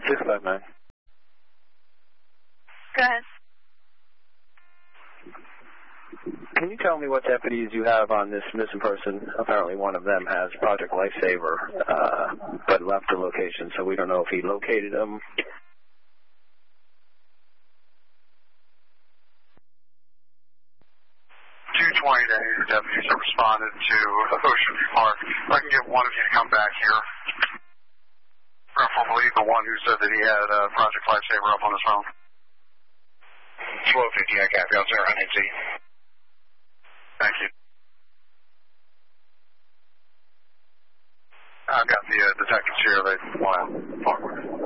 659. Go ahead. Can you tell me what deputies you have on this missing person? Apparently one of them has Project Lifesaver, but left the location, so we don't know if he located him. 220 days, deputies have responded to Ocean View Park. If I can get one of you to come back here. Preferably the one who said that he had Project Lifesaver up on his phone. 1250, I copy. I'll turn on NC. Thank you. I've got the detectives here. They want to talk with you.